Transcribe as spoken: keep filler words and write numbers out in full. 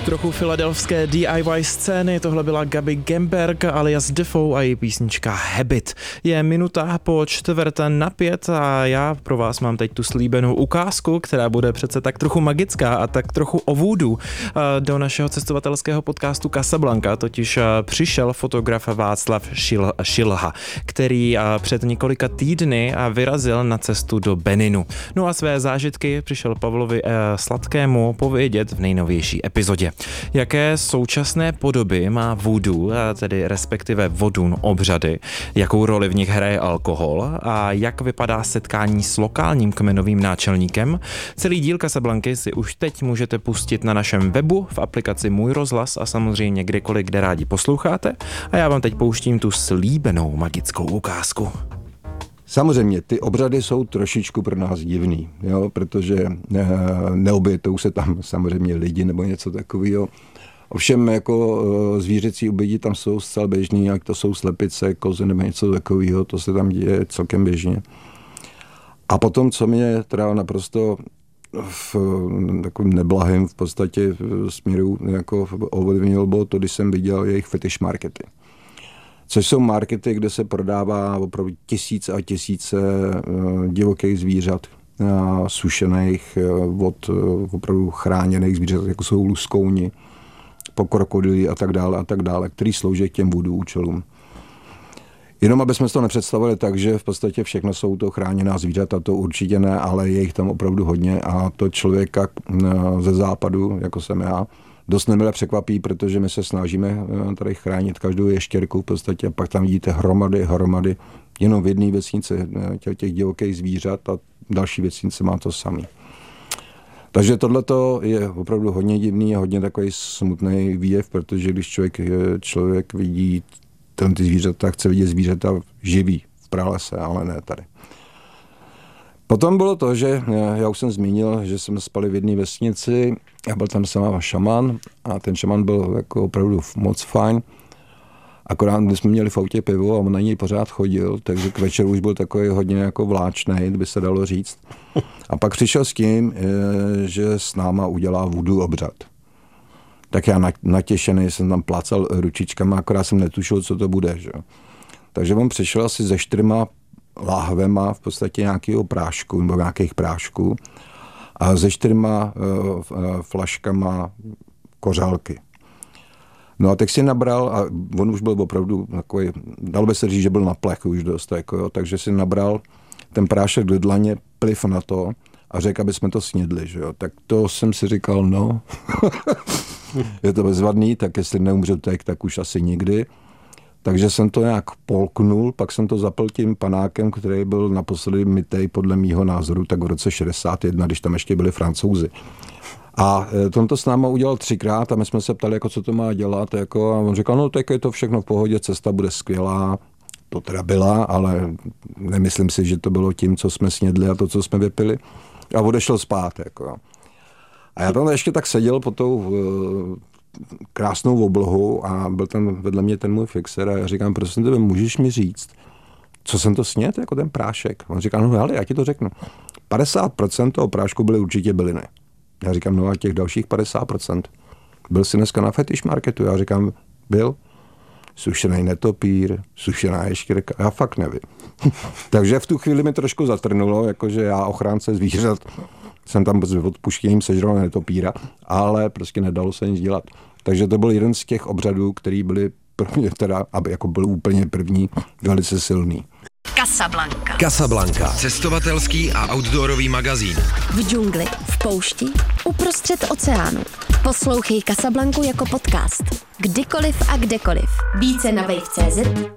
Trochu filadelfské D I Y scény, tohle byla Gabi Gemberg alias Defoe a její písnička Habit. Je minuta po čtvrt na pět a já pro vás mám teď tu slíbenou ukázku, která bude přece tak trochu magická a tak trochu o voodu. Do našeho cestovatelského podcastu Casablanca totiž přišel fotograf Václav Šil, Šilha, který před několika týdny vyrazil na cestu do Beninu. No a své zážitky přišel Pavlovi Sladkému povědět v nejnovější epizodě. Jaké současné podoby má voodoo, tedy respektive vodun obřady, jakou roli v nich hraje alkohol a jak vypadá setkání s lokálním kmenovým náčelníkem. Celý díl Casablanky si už teď můžete pustit na našem webu, v aplikaci Můj rozhlas a samozřejmě kdykoliv, kde rádi posloucháte. A já vám teď pouštím tu slíbenou magickou ukázku. Samozřejmě, ty obřady jsou trošičku pro nás divný, jo, protože ne, neobětou se tam samozřejmě lidi nebo něco takového. Ovšem jako zvířecí oběti tam jsou zcela běžný, jak to jsou slepice, kozy nebo něco takového, to se tam děje celkem běžně. A potom, co mě teda naprosto v takovým neblahým v podstatě směru jako ovlivnilo, bylo to, když jsem viděl jejich fetish markety. Což jsou markety, kde se prodává opravdu tisíce a tisíce divokých zvířat, sušených od opravdu chráněných zvířat, jako jsou luskouni, po krokodily a tak dále a tak dále, který slouží k těm voodoo účelům. Jenom aby jsme si to nepředstavili tak, že v podstatě všechno jsou to chráněná zvířata, to určitě ne, ale je jich tam opravdu hodně a to člověka ze západu, jako jsem já, dost nemile překvapí, protože my se snažíme tady chránit každou ještěrku v podstatě a pak tam vidíte hromady, hromady, jenom v jedné vesnici těch, těch divokých zvířat a další vesnice má to samý. Takže tohleto je opravdu hodně divný a hodně takový smutný výjev, protože když člověk, člověk vidí ten ty zvířata, chce vidět zvířata živý v pralese, ale ne tady. Potom bylo to, že já už jsem zmínil, že jsme spali v jedné vesnici a byl tam sama šaman a ten šaman byl jako opravdu moc fajn. Akorát my jsme měli v autě pivo a on na něj pořád chodil, takže k večeru už byl takový hodně jako vláčnej, by se dalo říct. A pak přišel s tím, že s náma udělá voodoo obřad. Tak já natěšený jsem tam plácal ručičkama, akorát jsem netušil, co to bude. Že? Takže on přišel asi se čtyřma láhvema v podstatě nějakého prášku, nebo nějakých prášků a se čtyřma uh, flaškama kořálky. No a tak si nabral, a on už byl opravdu takový, dalo by se říct, že byl na plechu už dost, jako jo, takže si nabral ten prášek do dlaně, pliv na to a řekl, aby jsme to snědli, že jo. Tak to jsem si říkal, no, je to bezvadný, tak jestli neumřu teď, tak už asi nikdy. Takže jsem to nějak polknul, pak jsem to zapl tím panákem, který byl naposledy mytej podle mýho názoru, tak v roce šedesát jedna, když tam ještě byli Francouzi. A on to s náma udělal třikrát a my jsme se ptali, jako, co to má dělat. Jako, a on říkal, no tak je to všechno v pohodě, cesta bude skvělá. To teda byla, ale nemyslím si, že to bylo tím, co jsme snědli a to, co jsme vypili. A odešel spát. Jako. A já tam ještě tak seděl pod tou krásnou oblohou a byl tam vedle mě ten můj fixer a já říkám, prosím tebe, můžeš mi říct, co jsem to sněd, jako ten prášek? On říká, no ale já ti to řeknu. padesát procent toho prášku byly určitě byliny. Já říkám, no a těch dalších padesát procent. Byl jsi dneska na fetish marketu? Já říkám, byl. Sušený netopír, sušená ještěrka, já fakt nevím. Takže v tu chvíli mi trošku zatrnulo, jakože já ochránce zvířat jsem tam s odpuštěním sežral netopíra, ale prostě nedalo se nic dělat. Takže to byl jeden z těch obřadů, který byly pro mě teda, aby jako byl úplně první, velice silný. Casablanca. Casablanca. Cestovatelský a outdoorový magazín. V džungli, v poušti, uprostřed oceánu. Poslouchej Casablancu jako podcast. Kdykoliv a kdekoliv. Více na wave tečka cé zet